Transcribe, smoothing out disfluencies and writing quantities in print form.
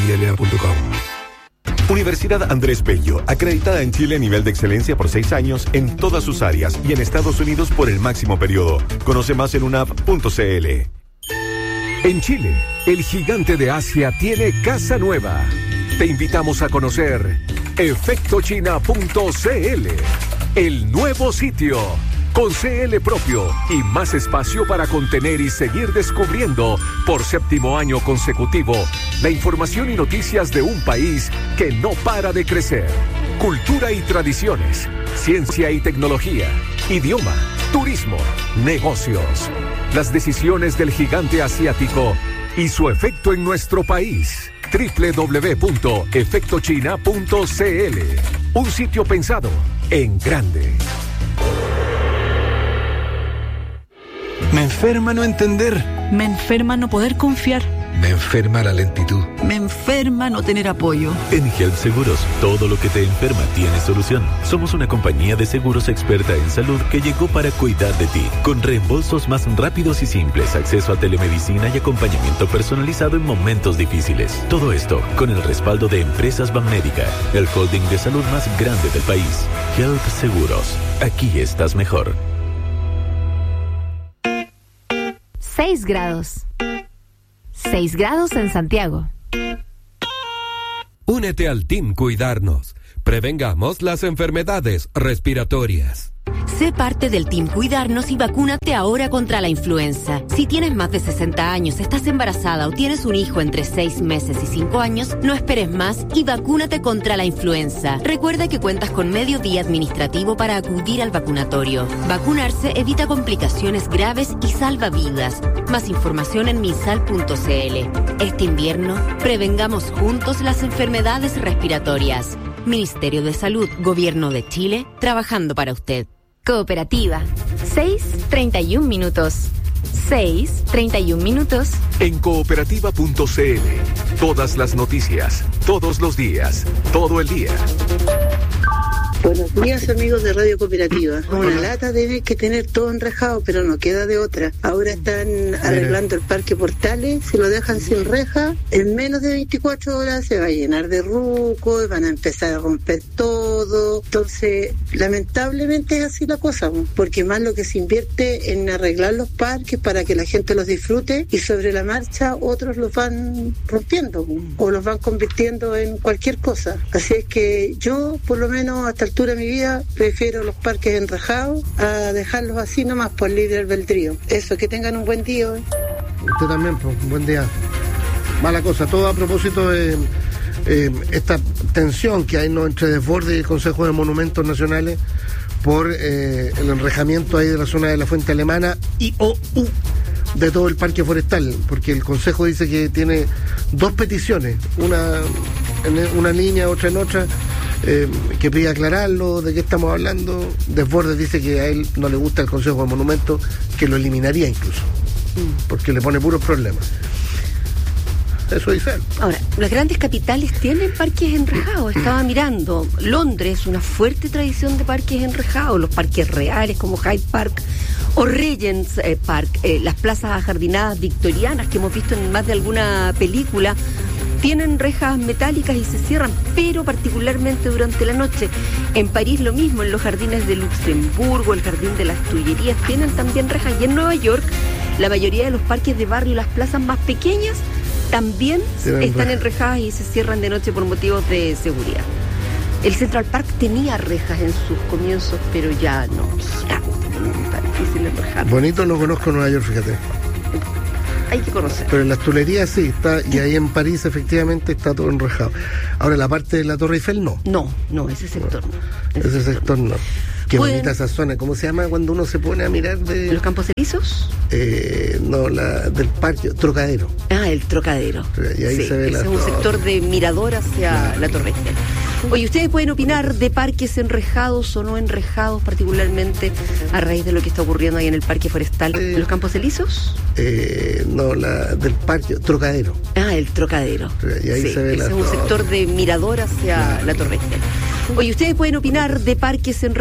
ILA.com. Universidad Andrés Bello, acreditada en Chile a nivel de excelencia por 6 años en todas sus áreas y en Estados Unidos por el máximo periodo. Conoce más en unap.cl. En Chile, el gigante de Asia tiene casa nueva. Te invitamos a conocer efectochina.cl, el nuevo sitio, con CL propio y más espacio para contener y seguir descubriendo por 7º año consecutivo la información y noticias de un país que no para de crecer. Cultura y tradiciones, ciencia y tecnología, idioma, turismo, negocios. Las decisiones del gigante asiático y su efecto en nuestro país. www.efectochina.cl, un sitio pensado en grande. Me enferma no entender. Me enferma no poder confiar. Me enferma la lentitud. Me enferma no tener apoyo. En Help Seguros, todo lo que te enferma tiene solución. Somos una compañía de seguros experta en salud que llegó para cuidar de ti, con reembolsos más rápidos y simples, acceso a telemedicina y acompañamiento personalizado en momentos difíciles. Todo esto con el respaldo de Empresas Banmédica, el holding de salud más grande del país. Help Seguros, aquí estás mejor. 6 grados. 6 grados en Santiago. Únete al Team Cuidarnos. Prevengamos las enfermedades respiratorias. Sé parte del Team Cuidarnos y vacúnate ahora contra la influenza. Si tienes más de 60 años, estás embarazada o tienes un hijo entre 6 meses y 5 años, no esperes más y vacúnate contra la influenza. Recuerda que cuentas con medio día administrativo para acudir al vacunatorio. Vacunarse evita complicaciones graves y salva vidas. Más información en misal.cl. Este invierno, prevengamos juntos las enfermedades respiratorias. Ministerio de Salud, Gobierno de Chile, trabajando para usted. Cooperativa. 6:31 minutos. 6:31 minutos. En cooperativa.cl. Todas las noticias, todos los días, todo el día. Buenos días, amigos de Radio Cooperativa. Una lata debe que tener todo enrejado, pero no queda de otra. Ahora están arreglando el Parque Portales, si lo dejan sin reja, en menos de 24 horas se va a llenar de rucos, van a empezar a romper todo. Entonces, lamentablemente es así la cosa, porque más lo que se invierte en arreglar los parques para que la gente los disfrute y sobre la marcha otros los van rompiendo o los van convirtiendo en cualquier cosa. Así es que yo, por lo menos hasta altura de mi vida, prefiero los parques enrejados a dejarlos así nomás por libre albedrío. Eso, que tengan un buen día. Usted también, pues, un buen día. Mala cosa, todo a propósito de esta tensión que hay, ¿no?, entre Desbordes y el Consejo de Monumentos Nacionales por el enrejamiento ahí de la zona de la Fuente Alemana y de todo el parque forestal, porque el Consejo dice que tiene 2 peticiones, una en una línea, otra en otra, que pide aclararlo, de qué estamos hablando. Desbordes dice que a él no le gusta el Consejo de Monumentos, que lo eliminaría incluso, porque le pone puros problemas. Eso dice él. Ahora, las grandes capitales tienen parques enrejados. Estaba mirando, Londres, una fuerte tradición de parques enrejados, los parques reales como Hyde Park o Regent's Park, las plazas ajardinadas victorianas que hemos visto en más de alguna película, tienen rejas metálicas y se cierran, pero particularmente durante la noche. En París lo mismo, en los jardines de Luxemburgo, el jardín de las Tullerías, tienen también rejas. Y en Nueva York, la mayoría de los parques de barrio y las plazas más pequeñas también están enrejadas y se cierran de noche por motivos de seguridad. El Central Park tenía rejas en sus comienzos, pero ya no. Está difícil enrejar. Bonito, no conozco Nueva York, fíjate. Hay que conocer. Pero en las Tullerías sí está, y ahí en París efectivamente está todo enrejado. Ahora, la parte de la Torre Eiffel no. No, ese sector no. Ese sector no. Qué bonita esa zona. ¿Cómo se llama cuando uno se pone a mirar de los Campos Elíseos? No, la del parque, Trocadero. Ah, el Trocadero. Y ahí se ve ese es un sector de mirador hacia la Torre Eiffel. Oye, ustedes pueden opinar de parques enrejados o no enrejados, particularmente a raíz de lo que está ocurriendo ahí en el Parque Forestal. ¿Los Campos Elíseos? No, la del parque, Trocadero. Ah, el Trocadero. Y ahí se ve ese es un sector de mirador hacia la Torre Eiffel. Oye, ustedes pueden opinar de parques enrejados